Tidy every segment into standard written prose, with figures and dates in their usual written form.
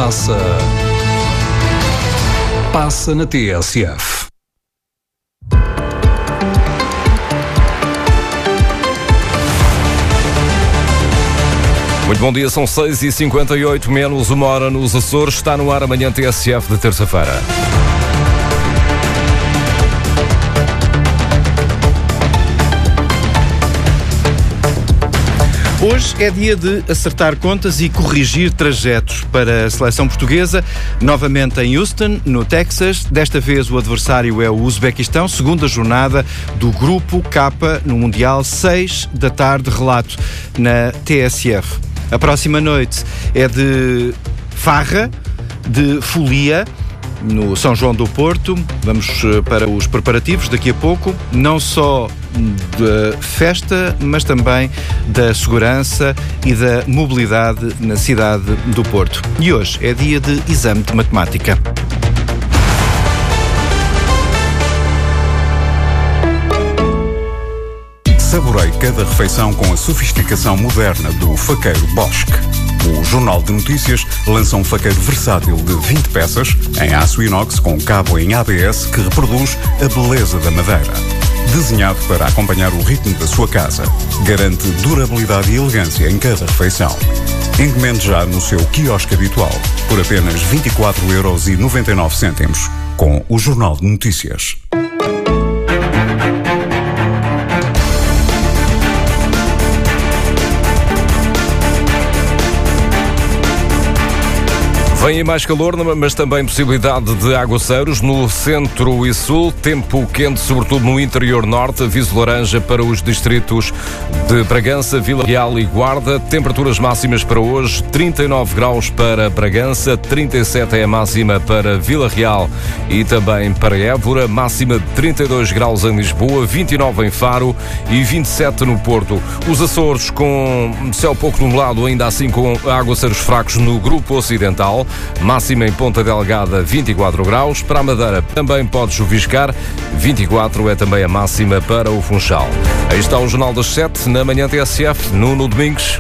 Passa na TSF. Muito bom dia, são 6h58, menos uma hora nos Açores. Está no ar amanhã TSF de terça-feira. Hoje é dia de acertar contas e corrigir trajetos para a seleção portuguesa, novamente em Houston, no Texas. Desta vez o adversário é o Uzbequistão, segunda jornada do Grupo K no Mundial, 6 da tarde, relato na TSF. A próxima noite é de farra, de folia, no São João do Porto. Vamos para os preparativos daqui a pouco, não só da festa, mas também da segurança e da mobilidade na cidade do Porto. E hoje é dia de exame de matemática. Saborei cada refeição com a sofisticação moderna do faqueiro Bosch. O Jornal de Notícias lança um faqueiro versátil de 20 peças, em aço inox com cabo em ABS que reproduz a beleza da madeira. Desenhado para acompanhar o ritmo da sua casa, garante durabilidade e elegância em cada refeição. Encomende já no seu quiosque habitual, por apenas 24,99€, com o Jornal de Notícias. Vem mais calor, mas também possibilidade de aguaceiros no centro e sul. Tempo quente, sobretudo no interior norte. Aviso laranja para os distritos de Bragança, Vila Real e Guarda. Temperaturas máximas para hoje: 39 graus para Bragança, 37 é a máxima para Vila Real e também para Évora. Máxima de 32 graus em Lisboa, 29 em Faro e 27 no Porto. Os Açores com céu pouco nublado, ainda assim com aguaceiros fracos no grupo ocidental. Máxima em Ponta Delgada, 24 graus. Para a Madeira também pode chuviscar, 24 é também a máxima para o Funchal. Aí está o Jornal das 7, na manhã TSF, Nuno Domingos.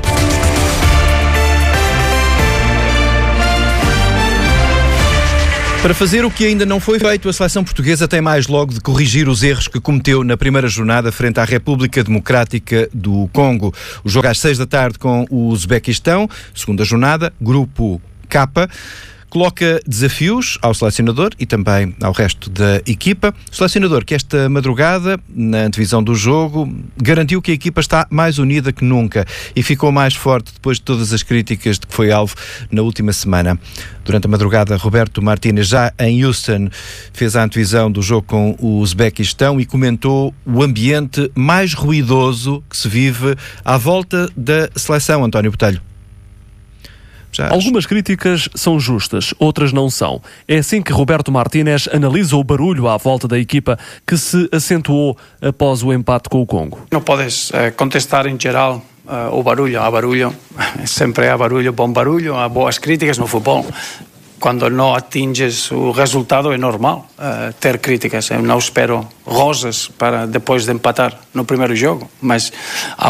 Para fazer o que ainda não foi feito, a seleção portuguesa tem mais logo de corrigir os erros que cometeu na primeira jornada frente à República Democrática do Congo. O jogo às 6 da tarde com o Uzbequistão, segunda jornada, Grupo K, coloca desafios ao selecionador e também ao resto da equipa. O selecionador que esta madrugada, na antevisão do jogo, garantiu que a equipa está mais unida que nunca e ficou mais forte depois de todas as críticas de que foi alvo na última semana. Durante a madrugada, Roberto Martínez, já em Houston, fez a antevisão do jogo com o Uzbequistão e comentou o ambiente mais ruidoso que se vive à volta da seleção. António Botelho. Algumas críticas são justas, outras não são. É assim que Roberto Martínez analisa o barulho à volta da equipa que se acentuou após o empate com o Congo. Não podes contestar em geral o barulho. Há barulho, sempre há barulho, bom barulho, há boas críticas no futebol. Quando não atinges o resultado é normal ter críticas. Eu não espero rosas para depois de empatar no primeiro jogo, mas há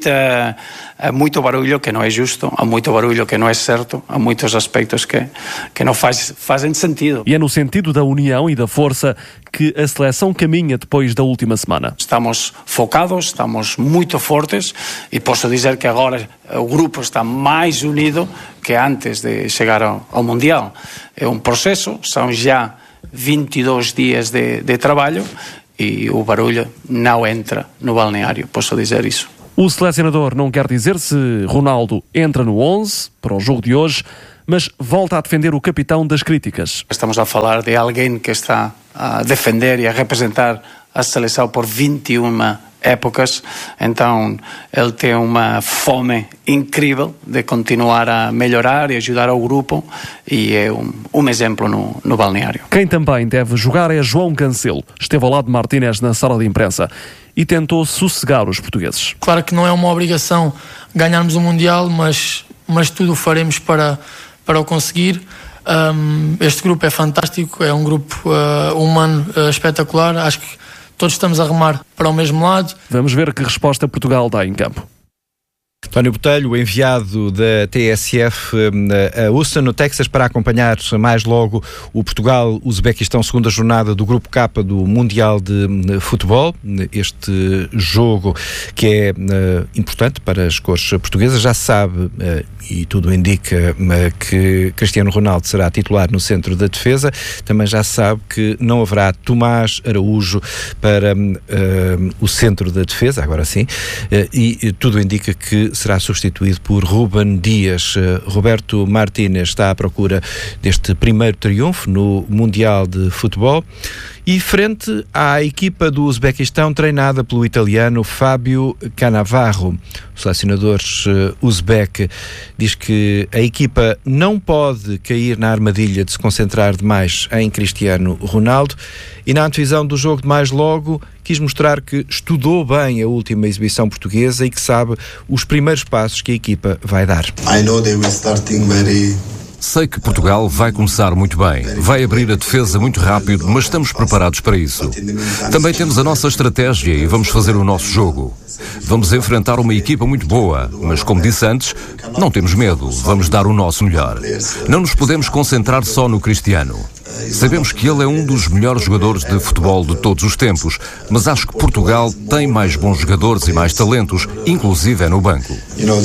muito barulho que não é justo, há muito barulho que não é certo, há muitos aspectos que não fazem sentido. E é no sentido da união e da força que a seleção caminha depois da última semana. Estamos focados, estamos muito fortes e posso dizer que agora o grupo está mais unido que antes de chegar ao Mundial. É um processo, são já 22 dias de trabalho e o barulho não entra no balneário, posso dizer isso. O selecionador não quer dizer se Ronaldo entra no 11 para o jogo de hoje, mas volta a defender o capitão das críticas. Estamos a falar de alguém que está a defender e a representar a seleção por 21 épocas, então ele tem uma fome incrível de continuar a melhorar e ajudar ao grupo e é um exemplo no balneário. Quem também deve jogar é João Cancelo. Esteve ao lado de Martínez na sala de imprensa e tentou sossegar os portugueses. Claro que não é uma obrigação ganharmos o Mundial, mas tudo o faremos para o conseguir. Este grupo é fantástico, é um grupo humano espetacular. Acho que todos estamos a remar para o mesmo lado. Vamos ver que resposta Portugal dá em campo. António Botelho, o enviado da TSF a Houston, no Texas, para acompanhar mais logo o Portugal-Uzbequistão, segunda jornada do Grupo K do Mundial de Futebol. Este jogo que é importante para as cores portuguesas. Já se sabe, e tudo indica, que Cristiano Ronaldo será titular no centro da defesa. Também já se sabe que não haverá Tomás Araújo para o centro da defesa, agora sim, e tudo indica que será substituído por Rúben Dias. Roberto Martínez está à procura deste primeiro triunfo no Mundial de Futebol. E frente à equipa do Uzbequistão, treinada pelo italiano Fábio Cannavaro, o selecionador uzbek diz que a equipa não pode cair na armadilha de se concentrar demais em Cristiano Ronaldo, e na antevisão do jogo de mais logo quis mostrar que estudou bem a última exibição portuguesa e que sabe os primeiros passos que a equipa vai dar. Sei que Portugal vai começar muito bem, vai abrir a defesa muito rápido, mas estamos preparados para isso. Também temos a nossa estratégia e vamos fazer o nosso jogo. Vamos enfrentar uma equipa muito boa, mas como disse antes, não temos medo, vamos dar o nosso melhor. Não nos podemos concentrar só no Cristiano. Sabemos que ele é um dos melhores jogadores de futebol de todos os tempos, mas acho que Portugal tem mais bons jogadores e mais talentos, inclusive no banco.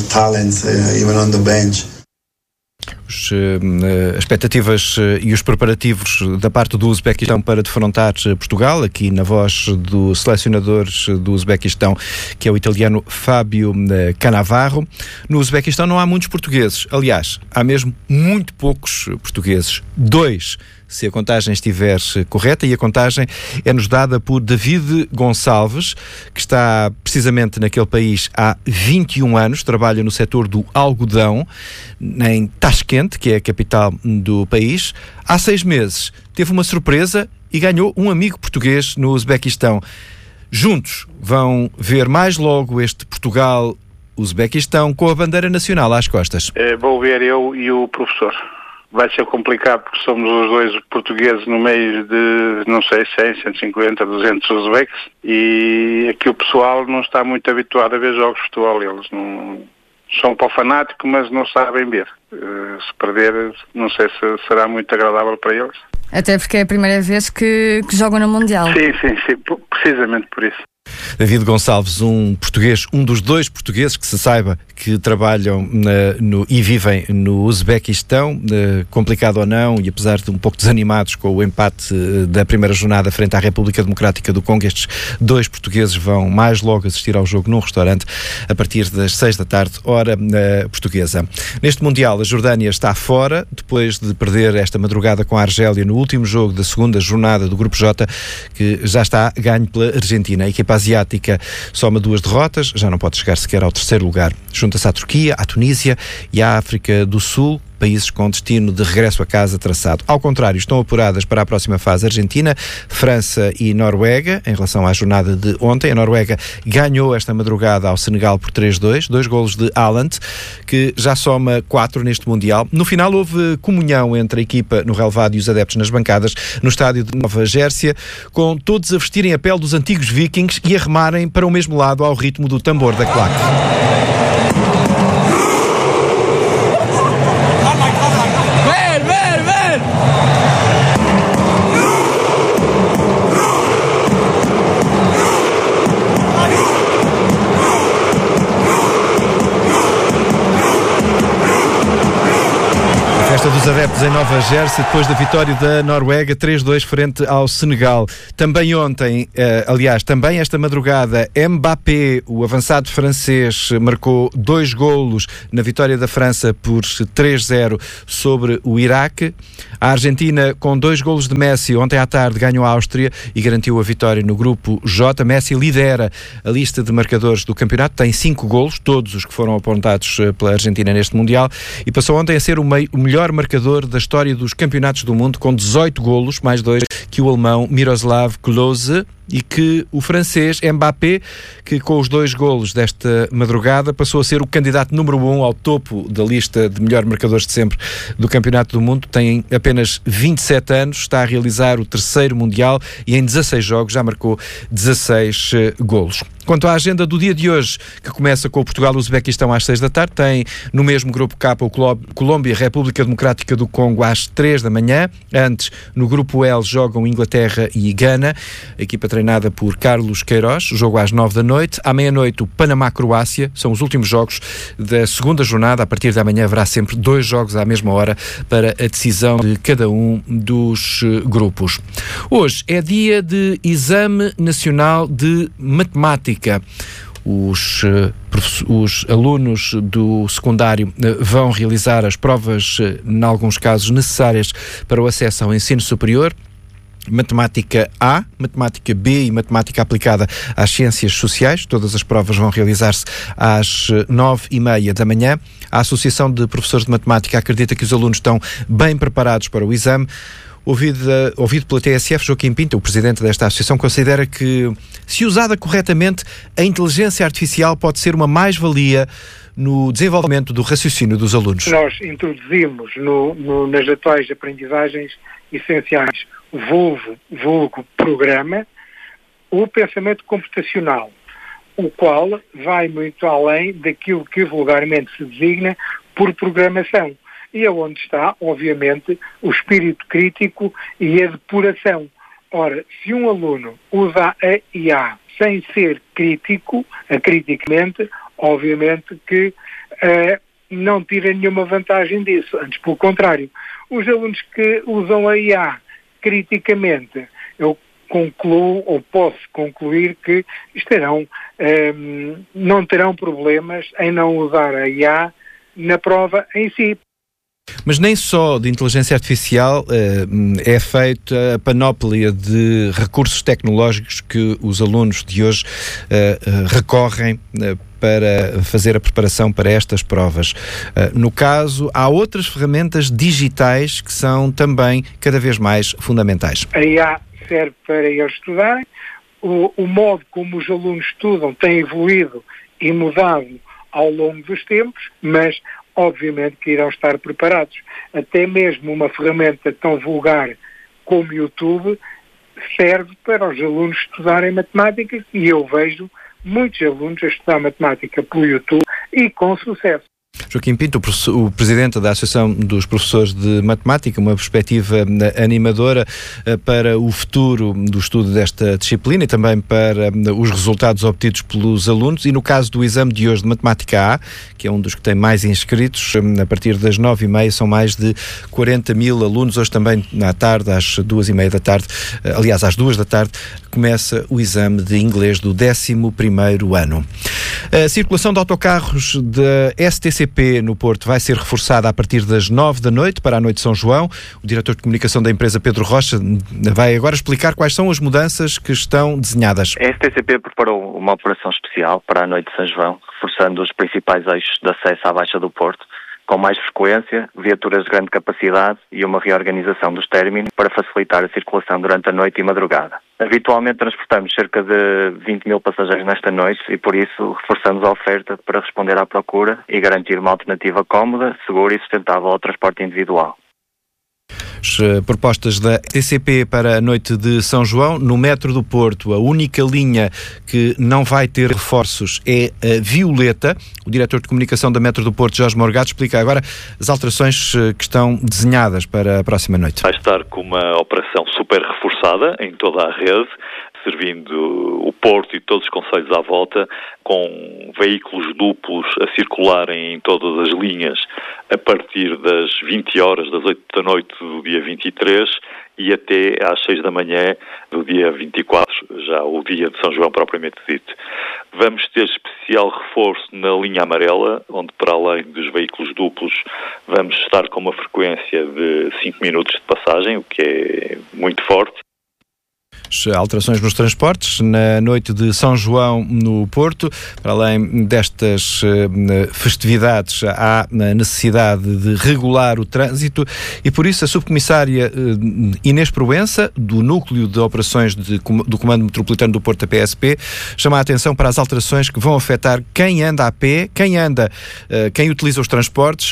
As expectativas e os preparativos da parte do Uzbequistão para defrontar Portugal, aqui na voz do selecionador do Uzbequistão, que é o italiano Fábio Cannavaro. No Uzbequistão não há muitos portugueses, aliás, há mesmo muito poucos portugueses, 2, se a contagem estiver correta, e a contagem é-nos dada por David Gonçalves, que está precisamente naquele país há 21 anos, trabalha no setor do algodão, em Tashkent, que é a capital do país. Há 6 meses teve uma surpresa e ganhou um amigo português no Uzbequistão. Juntos vão ver mais logo este Portugal-Uzbequistão com a bandeira nacional às costas. Vou ver eu e o professor. Vai ser complicado porque somos os dois portugueses no meio de, não sei, 100, 150, 200 uzbeques, e aqui o pessoal não está muito habituado a ver jogos de futebol. Eles não são um pouco fanáticos, mas não sabem ver. Se perder, não sei se será muito agradável para eles. Até porque é a primeira vez que jogam no Mundial. Sim, precisamente por isso. David Gonçalves, um português, um dos 2 portugueses que se saiba que trabalham e vivem no Uzbequistão, complicado ou não, e apesar de um pouco desanimados com o empate da primeira jornada frente à República Democrática do Congo, estes 2 portugueses vão mais logo assistir ao jogo num restaurante a partir das 6 da tarde, hora portuguesa. Neste Mundial, a Jordânia está fora, depois de perder esta madrugada com a Argélia no último jogo da segunda jornada do Grupo J, que já está ganho pela Argentina. A equipa asiática soma 2 derrotas, já não pode chegar sequer ao 3º lugar. Junta-se à Turquia, à Tunísia e à África do Sul, países com destino de regresso a casa traçado. Ao contrário, estão apuradas para a próxima fase Argentina, França e Noruega. Em relação à jornada de ontem, a Noruega ganhou esta madrugada ao Senegal por 3-2, 2 golos de Haaland, que já soma 4 neste Mundial. No final houve comunhão entre a equipa no relevado e os adeptos nas bancadas, no estádio de Nova Gércia, com todos a vestirem a pele dos antigos vikings e a remarem para o mesmo lado ao ritmo do tambor da claque. Festa dos adeptos em Nova Gércia, depois da vitória da Noruega 3-2 frente ao Senegal. Também ontem, também esta madrugada, Mbappé, o avançado francês, marcou 2 golos na vitória da França por 3-0 sobre o Iraque. A Argentina, com 2 golos de Messi, ontem à tarde ganhou a Áustria e garantiu a vitória no Grupo J. Messi lidera a lista de marcadores do campeonato, tem 5 golos, todos os que foram apontados pela Argentina neste Mundial, e passou ontem a ser o melhor marcador da história dos campeonatos do mundo, com 18 golos, mais 2 que o alemão Miroslav Klose, e que o francês Mbappé, que com os 2 golos desta madrugada passou a ser o candidato número 1 ao topo da lista de melhores marcadores de sempre do Campeonato do Mundo. Tem apenas 27 anos, está a realizar o 3º Mundial e em 16 jogos já marcou 16 golos. Quanto à agenda do dia de hoje, que começa com o Portugal-Uzbequistão às 6 da tarde, tem no mesmo grupo K o Colômbia, República Democrática do Congo às 3 da manhã. Antes, no grupo L, jogam Inglaterra e Gana, a equipa treinada por Carlos Queiroz, jogo às 9 da noite. À meia-noite, o Panamá-Croácia, são os últimos jogos da segunda jornada. A partir da manhã haverá sempre 2 jogos à mesma hora para a decisão de cada um dos grupos. Hoje é dia de Exame Nacional de Matemática. Os alunos do secundário vão realizar as provas, em alguns casos, necessárias para o acesso ao ensino superior. Matemática A, Matemática B e Matemática aplicada às Ciências Sociais. Todas as provas vão realizar-se às 9h30 da manhã. A Associação de Professores de Matemática acredita que os alunos estão bem preparados para o exame. Ouvido pela TSF, Joaquim Pinto, o presidente desta associação, considera que, se usada corretamente, a inteligência artificial pode ser uma mais-valia no desenvolvimento do raciocínio dos alunos. Nós introduzimos nas atuais aprendizagens essenciais, vulgo programa, o pensamento computacional, o qual vai muito além daquilo que vulgarmente se designa por programação. E é onde está, obviamente, o espírito crítico e a depuração. Ora, se um aluno usa a IA sem ser crítico, acriticamente, obviamente que não tira nenhuma vantagem disso. Antes, pelo contrário. Os alunos que usam a IA criticamente, eu concluo, ou posso concluir, que não terão problemas em não usar a IA na prova em si. Mas nem só de inteligência artificial é feita a panóplia de recursos tecnológicos que os alunos de hoje recorrem para fazer a preparação para estas provas. No caso, há outras ferramentas digitais que são também cada vez mais fundamentais. A IA serve para eles estudarem. O modo como os alunos estudam tem evoluído e mudado ao longo dos tempos, mas obviamente que irão estar preparados. Até mesmo uma ferramenta tão vulgar como o YouTube serve para os alunos estudarem matemática, e eu vejo muitos alunos a estudar matemática pelo YouTube e com sucesso. Joaquim Pinto, o presidente da Associação dos Professores de Matemática, uma perspectiva animadora para o futuro do estudo desta disciplina e também para os resultados obtidos pelos alunos. E no caso do exame de hoje de Matemática A, que é um dos que tem mais inscritos, a partir das 9h30 são mais de 40 mil alunos. Hoje também à tarde, às 2h30 da tarde, aliás às 2 da tarde, começa o exame de inglês do 11º ano. A circulação de autocarros da STCP no Porto vai ser reforçada a partir das 9 da noite para a Noite de São João. O diretor de comunicação da empresa, Pedro Rocha, vai agora explicar quais são as mudanças que estão desenhadas. A STCP preparou uma operação especial para a Noite de São João, reforçando os principais eixos de acesso à Baixa do Porto, com mais frequência, viaturas de grande capacidade e uma reorganização dos términos para facilitar a circulação durante a noite e madrugada. Habitualmente transportamos cerca de 20 mil passageiros nesta noite e por isso reforçamos a oferta para responder à procura e garantir uma alternativa cómoda, segura e sustentável ao transporte individual. As propostas da TCP para a Noite de São João. No metro do Porto, a única linha que não vai ter reforços é a Violeta. O diretor de comunicação da Metro do Porto, Jorge Morgado, explica agora as alterações que estão desenhadas para a próxima noite. Vai estar com uma operação super reforçada em toda a rede, servindo o Porto e todos os concelhos à volta, com veículos duplos a circularem em todas as linhas a partir das 20 horas, das 8 da noite do dia 23 e até às 6 da manhã do dia 24, já o dia de São João propriamente dito. Vamos ter especial reforço na linha amarela, onde para além dos veículos duplos vamos estar com uma frequência de 5 minutos de passagem, o que é muito forte. Alterações nos transportes na Noite de São João no Porto. Para além destas festividades, há a necessidade de regular o trânsito e por isso a subcomissária Inês Proença, do Núcleo de Operações do Comando Metropolitano do Porto da PSP, chama a atenção para as alterações que vão afetar quem anda a pé, quem utiliza os transportes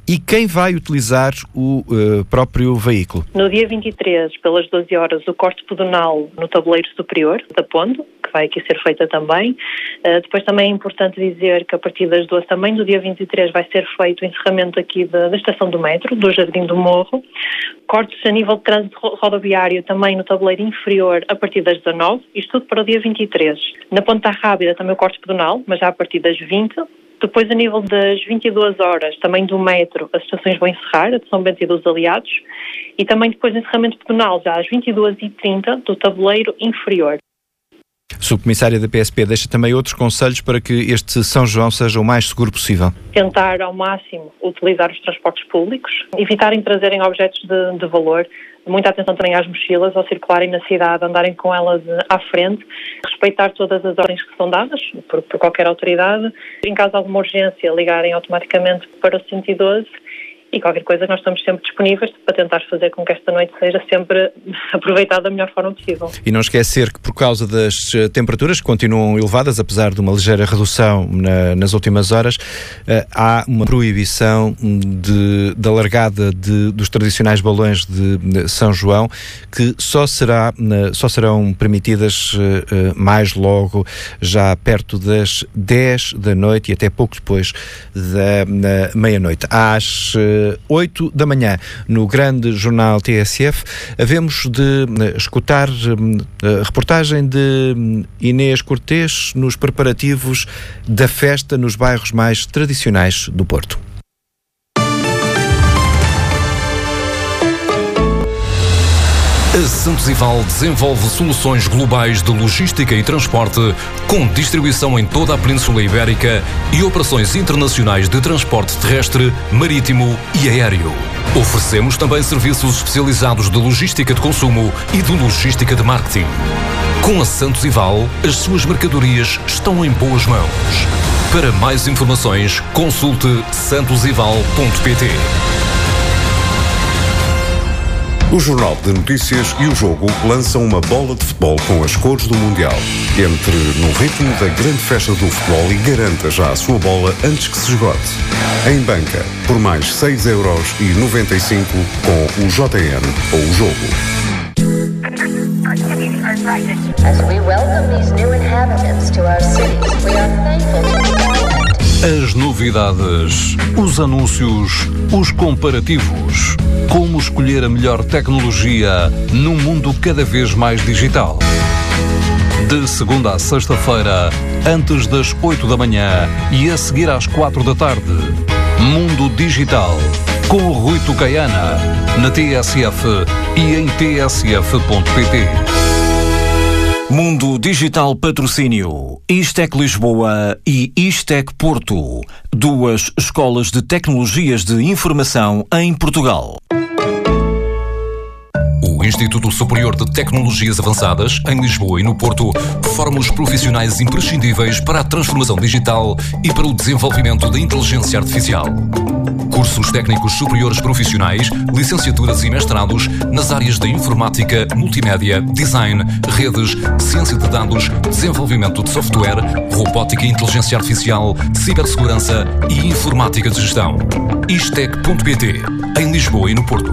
e quem vai utilizar o próprio veículo? No dia 23, pelas 12 horas, o corte pedonal no tabuleiro superior da ponte, que vai aqui ser feita também. Depois também é importante dizer que a partir das 12 também do dia 23 vai ser feito o encerramento aqui da estação do metro, do Jardim do Morro. Cortes a nível de trânsito rodoviário também no tabuleiro inferior a partir das 19, isto tudo para o dia 23. Na Ponta Rábida também o corte pedonal, mas já a partir das 20. Depois, a nível das 22 horas, também do metro, as estações vão encerrar, a de São Bento e dos Aliados, e também depois do encerramento pedonal, já às 22h30, do tabuleiro inferior. Subcomissária da PSP deixa também outros conselhos para que este São João seja o mais seguro possível. Tentar ao máximo utilizar os transportes públicos, evitarem trazerem objetos de valor, muita atenção também às mochilas, ao circularem na cidade, andarem com elas à frente, respeitar todas as ordens que são dadas por qualquer autoridade. Em caso de alguma urgência, ligarem automaticamente para o 112 e qualquer coisa nós estamos sempre disponíveis para tentar fazer com que esta noite seja sempre aproveitada da melhor forma possível. E não esquecer que por causa das temperaturas que continuam elevadas, apesar de uma ligeira redução nas últimas horas, há uma proibição da largada dos tradicionais balões de São João, que só serão permitidas mais logo, já perto das 10 da noite e até pouco depois da meia-noite. Às 8 da manhã, no grande jornal TSF, havemos de escutar a reportagem de Inês Cortês nos preparativos da festa nos bairros mais tradicionais do Porto. A Santos Ival desenvolve soluções globais de logística e transporte, com distribuição em toda a Península Ibérica e operações internacionais de transporte terrestre, marítimo e aéreo. Oferecemos também serviços especializados de logística de consumo e de logística de marketing. Com a Santos Ival, as suas mercadorias estão em boas mãos. Para mais informações, consulte santosival.pt. O Jornal de Notícias e o Jogo lançam uma bola de futebol com as cores do Mundial. Entre no ritmo da grande festa do futebol e garanta já a sua bola antes que se esgote. Em banca, por mais 6,95€ com o JN ou o Jogo. As we welcome these new inhabitants to our cities, we are thankful to As novidades, os anúncios, os comparativos. Como escolher a melhor tecnologia num mundo cada vez mais digital. De segunda a sexta-feira, antes das 8 da manhã e a seguir às 4 da tarde. Mundo Digital, com o Rui Tucaiana, na TSF e em tsf.pt. Mundo Digital Patrocínio, Istec Lisboa e Istec Porto, duas escolas de tecnologias de informação em Portugal. O Instituto Superior de Tecnologias Avançadas, em Lisboa e no Porto, forma os profissionais imprescindíveis para a transformação digital e para o desenvolvimento da inteligência artificial. Cursos técnicos superiores profissionais, licenciaturas e mestrados nas áreas da informática, multimédia, design, redes, ciência de dados, desenvolvimento de software, robótica e inteligência artificial, cibersegurança e informática de gestão. Istec.pt, em Lisboa e no Porto.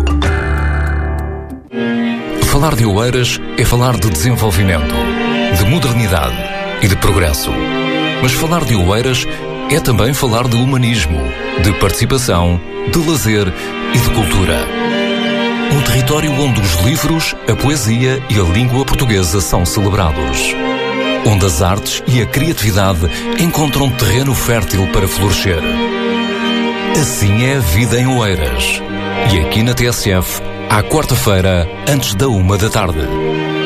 Falar de Oeiras é falar de desenvolvimento, de modernidade e de progresso. Mas falar de Oeiras é também falar de humanismo, de participação, de lazer e de cultura. Um território onde os livros, a poesia e a língua portuguesa são celebrados. Onde as artes e a criatividade encontram terreno fértil para florescer. Assim é a vida em Oeiras. E aqui na TSF, à quarta-feira, antes da 1 da tarde.